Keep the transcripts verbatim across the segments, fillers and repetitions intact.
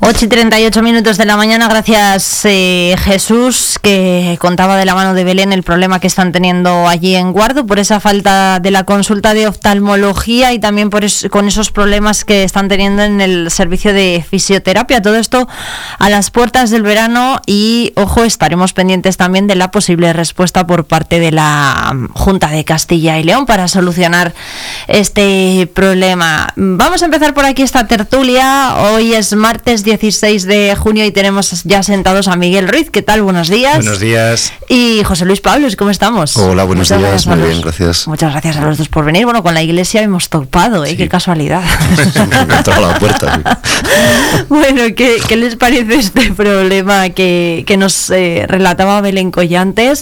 ocho y treinta y ocho minutos de la mañana. Gracias, eh, Jesús, que contaba de la mano de Belén el problema que están teniendo allí en Guardo por esa falta de la consulta de oftalmología y también por es, con esos problemas que están teniendo en el servicio de fisioterapia. Todo esto a las puertas del verano y, ojo, estaremos pendientes también de la posible respuesta por parte de la Junta de Castilla y León para solucionar este problema. Vamos a empezar por aquí esta tertulia. Hoy es martes dieciséis de junio y tenemos ya sentados a Miguel Ruiz. ¿Qué tal? Buenos días. Buenos días. Y José Luis Pablos, ¿cómo estamos? Hola, buenos Muchas días. Muy los, bien, gracias. Muchas gracias a los dos por venir. Bueno, con la iglesia hemos topado, ¿eh? Sí. Qué casualidad. Me entraba a la puerta. Sí. Bueno, ¿qué, ¿qué les parece este problema que, que nos eh, relataba Belén Collantes?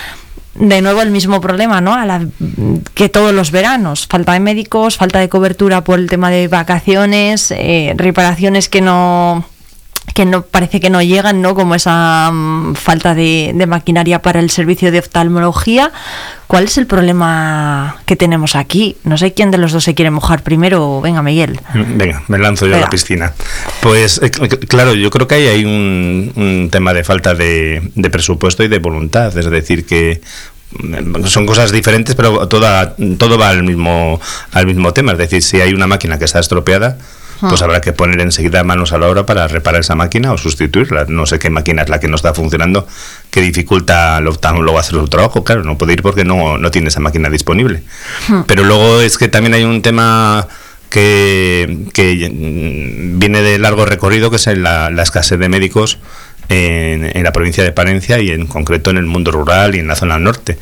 De nuevo el mismo problema, ¿no? A la, que todos los veranos, falta de médicos, falta de cobertura por el tema de vacaciones, eh, reparaciones que no que no parece que no llegan, ¿no? Como esa um, falta de, de maquinaria para el servicio de oftalmología. ¿Cuál es el problema que tenemos aquí? No sé quién de los dos se quiere mojar primero. Venga, Miguel. Venga, me lanzo yo Venga. a la piscina. Pues eh, claro, yo creo que ahí hay un, un tema de falta de, de presupuesto y de voluntad. Es decir, que son cosas diferentes, pero toda, todo va al mismo, al mismo tema. Es decir, si hay una máquina que está estropeada, pues habrá que poner enseguida manos a la obra para reparar esa máquina o sustituirla. No sé qué máquina es la que no está funcionando, que dificulta al oftalmólogo hacer su trabajo. Claro, no puede ir porque no, no tiene esa máquina disponible. Pero luego es que también hay un tema que, que viene de largo recorrido, que es la, la escasez de médicos en, en la provincia de Palencia y en concreto en el mundo rural y en la zona norte.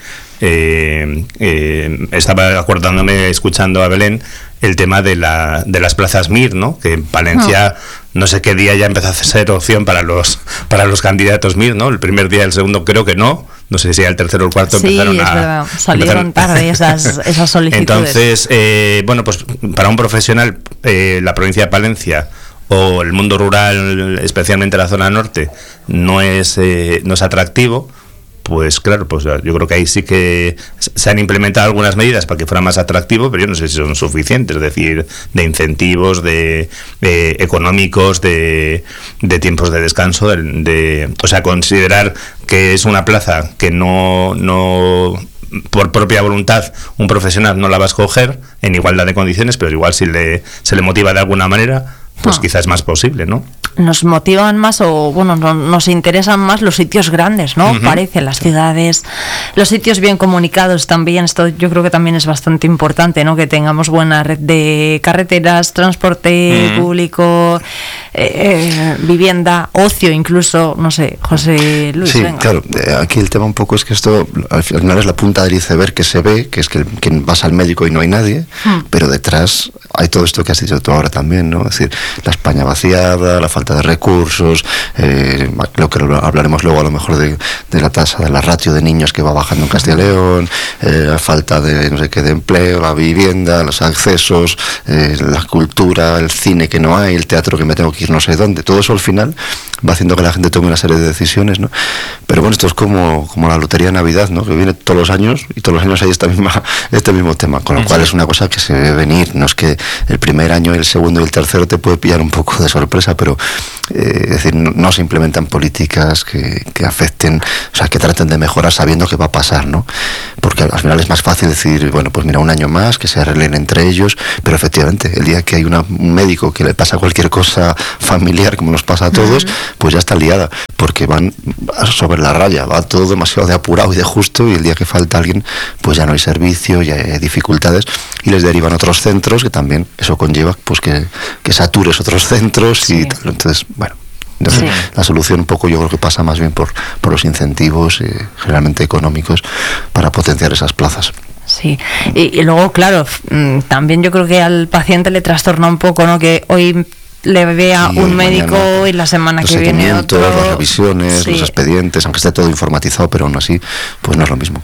Eh, eh, estaba acordándome, escuchando a Belén, el tema de la de las plazas M I R, ¿no? Que en Palencia no. no sé qué día ya empezó a ser opción para los para los candidatos M I R, ¿no? El primer día, el segundo creo que no, no sé si el tercero o el cuarto sí, empezaron es a... verdad. Salieron empezaron... tarde esas, esas solicitudes. Entonces, eh, bueno, pues para un profesional, eh, la provincia de Palencia o el mundo rural, especialmente la zona norte, no es, eh, no es atractivo. Pues claro, pues yo creo que ahí sí que se han implementado algunas medidas para que fuera más atractivo, pero yo no sé si son suficientes, es decir, de incentivos, de, de económicos, de, de tiempos de descanso, de, de, o sea, considerar que es una plaza que no, no por propia voluntad un profesional no la va a escoger en igualdad de condiciones, pero igual si le, se le motiva de alguna manera, pues ah. quizás es más posible, ¿no? Nos motivan más o, bueno, no, nos interesan más los sitios grandes, ¿no? Uh-huh. Parece, las ciudades, los sitios bien comunicados también. Esto yo creo que también es bastante importante, ¿no? Que tengamos buena red de carreteras, transporte uh-huh. público, eh, eh, vivienda, ocio incluso, no sé, José Luis. Sí, venga. Claro, eh, aquí el tema un poco es que esto al final es la punta del iceberg que se ve, que es que, que vas al médico y no hay nadie, uh-huh. pero detrás hay todo esto que has dicho tú ahora también, ¿no? Es decir, la España vaciada, la falta de recursos, eh, lo que hablaremos luego a lo mejor de, de la tasa de la ratio de niños que va bajando en Castilla y León, eh, la falta de no sé qué de empleo, la vivienda, los accesos, eh, la cultura, el cine que no hay, el teatro que me tengo que ir no sé dónde, todo eso al final va haciendo que la gente tome una serie de decisiones, ¿no? Pero bueno, esto es como, como la lotería de Navidad, ¿no? Que viene todos los años y todos los años hay esta misma, este mismo tema, con lo cual es una cosa que se debe venir, no es que el primer año, el segundo y el tercero te puede pillar un poco de sorpresa, pero eh, es decir, no, no se implementan políticas que, que afecten, o sea, que traten de mejorar sabiendo que va a pasar, ¿no? Porque al final es más fácil decir, bueno, pues mira, un año más, que se arreglen entre ellos, pero efectivamente, el día que hay una, un médico que le pasa cualquier cosa familiar, como nos pasa a todos, uh-huh. pues ya está liada, porque van sobre la raya, va todo demasiado de apurado y de justo, y el día que falta alguien, pues ya no hay servicio, ya hay dificultades, y les derivan a otros centros, que también eso conlleva pues que, que satures otros centros sí. y tal. Entonces, bueno, sí. la solución un poco yo creo que pasa más bien por, por los incentivos eh, generalmente económicos para potenciar esas plazas. Sí, y, y luego, claro, también yo creo que al paciente le trastorna un poco, ¿no? Que hoy le vea sí, un médico mañana, y la semana que viene otro. Las revisiones, sí. los expedientes, aunque esté todo informatizado, pero aún así, pues no es lo mismo, claro. Sí.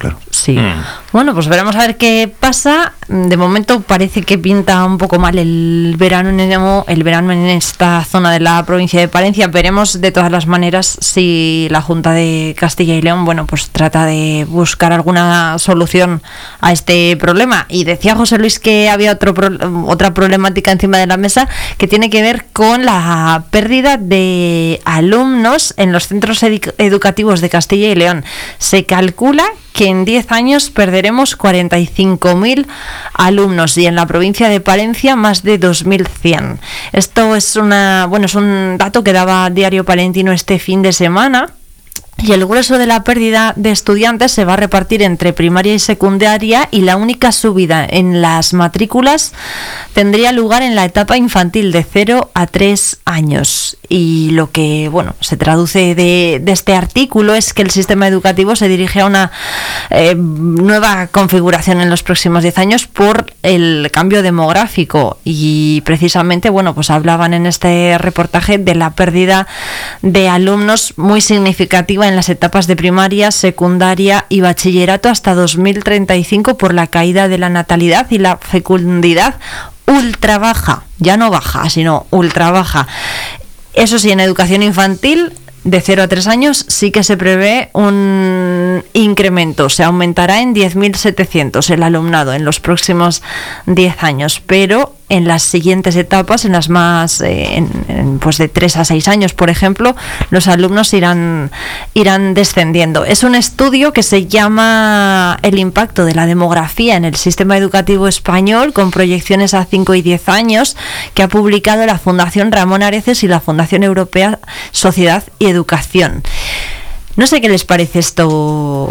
sí. Mm. Bueno, pues veremos a ver qué pasa. De momento parece que pinta un poco mal el verano en el verano en esta zona de la provincia de Palencia. Veremos de todas las maneras si la Junta de Castilla y León, bueno, pues trata de buscar alguna solución a este problema. Y decía José Luis que había otro pro, otra problemática encima de la mesa que tiene que ver con la pérdida de alumnos en los centros edu- educativos de Castilla y León. Se calcula que en diez años perderemos cuarenta y cinco mil alumnos y en la provincia de Palencia más de dos mil cien. Esto es una, bueno, es un dato que daba Diario Palentino este fin de semana. Y el grueso de la pérdida de estudiantes se va a repartir entre primaria y secundaria, y la única subida en las matrículas tendría lugar en la etapa infantil de cero a tres años. Y lo que, bueno, se traduce de, de este artículo es que el sistema educativo se dirige a una eh, nueva configuración en los próximos diez años por el cambio demográfico. Y precisamente, bueno, pues hablaban en este reportaje de la pérdida de alumnos muy significativa en las etapas de primaria, secundaria y bachillerato hasta dos mil treinta y cinco por la caída de la natalidad y la fecundidad ultra baja, ya no baja, sino ultra baja. Eso sí, en educación infantil de cero a tres años sí que se prevé un incremento, se aumentará en diez mil setecientos el alumnado en los próximos diez años, pero en las siguientes etapas, en las más eh, en, en, pues de tres a seis años, por ejemplo, los alumnos irán irán descendiendo. Es un estudio que se llama El impacto de la demografía en el sistema educativo español, con proyecciones a cinco y diez años, que ha publicado la Fundación Ramón Areces y la Fundación Europea Sociedad y Educación. No sé qué les parece esto,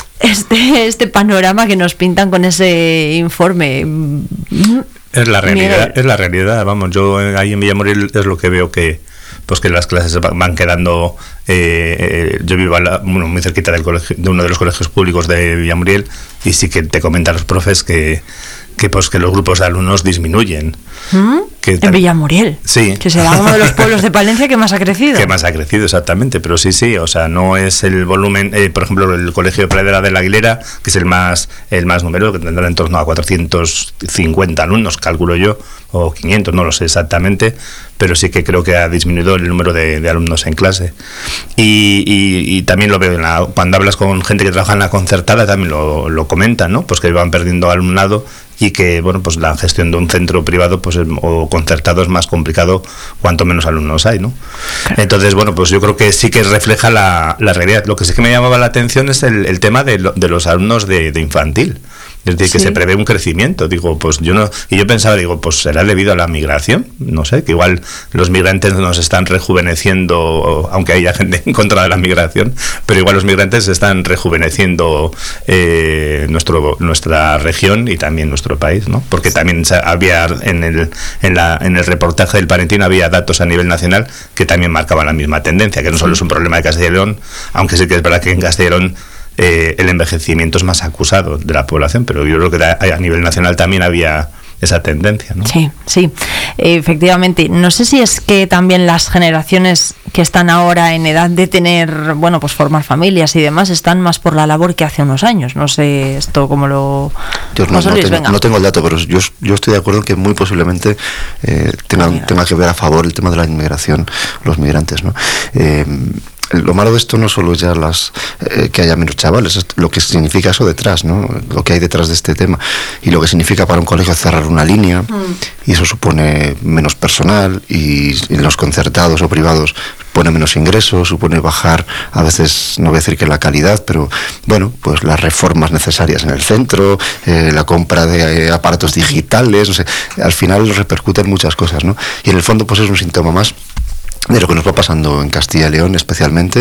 este este panorama que nos pintan con ese informe. Es la realidad, es la realidad, vamos, yo ahí en Villamuriel es lo que veo, que pues que las clases van quedando, eh, eh, yo vivo a la, bueno, muy cerquita del colegio, de uno de los colegios públicos de Villamuriel, y sí que te comentan los profes que que pues que los grupos de alumnos disminuyen. ¿Mm? Que en Villamuriel. Sí. Que será uno de los pueblos de Palencia que más ha crecido. Que más ha crecido, exactamente, pero sí, sí, o sea, no es el volumen, eh, por ejemplo, el Colegio de Pradera de la Aguilera, que es el más el más numeroso, que tendrá en torno a cuatrocientos cincuenta alumnos, calculo yo, o quinientos, no lo sé exactamente, pero sí que creo que ha disminuido el número de, de alumnos en clase. Y, y, y también lo veo en la, cuando hablas con gente que trabaja en la concertada, también lo, lo comentan, ¿no? Pues que van perdiendo alumnado, y que, bueno, pues la gestión de un centro privado pues o concertado es más complicado cuanto menos alumnos hay, ¿no? Entonces, bueno, pues yo creo que sí que refleja la, la realidad. Lo que sí que me llamaba la atención es el, el tema de, lo, de los alumnos de, de infantil. Es decir, que sí. Se prevé un crecimiento. Digo, pues yo no. Y yo pensaba, digo, pues será debido a la migración. No sé, que igual los migrantes nos están rejuveneciendo, aunque haya gente en contra de la migración, pero igual los migrantes están rejuveneciendo eh, nuestro, nuestra región y también nuestro país, ¿no? Porque también había en el, en, la, en el reportaje del Palentino había datos a nivel nacional que también marcaban la misma tendencia, que no solo es un problema de Castilla y León, aunque sí que es verdad que en Castilla y León Eh, el envejecimiento es más acusado de la población, pero yo creo que a nivel nacional también había esa tendencia, ¿no? Sí, sí, efectivamente. No sé si es que también las generaciones que están ahora en edad de tener, bueno, pues formar familias y demás, están más por la labor que hace unos años. No sé esto cómo lo... Yo no, no, tengo, no tengo el dato, pero yo, yo estoy de acuerdo en que muy posiblemente eh, tenga, tenga que ver a favor el tema de la inmigración, los migrantes, ¿no? Eh, Lo malo de esto no solo es ya las eh, que haya menos chavales, es lo que significa eso detrás, ¿no? Lo que hay detrás de este tema y lo que significa para un colegio cerrar una línea, mm. y eso supone menos personal, y en los concertados o privados supone menos ingresos, supone bajar, a veces no voy a decir que la calidad, pero bueno, pues las reformas necesarias en el centro, eh, la compra de eh, aparatos digitales, no sé, al final repercuten muchas cosas, ¿no? Y en el fondo pues es un síntoma más de lo que nos va pasando en Castilla y León especialmente.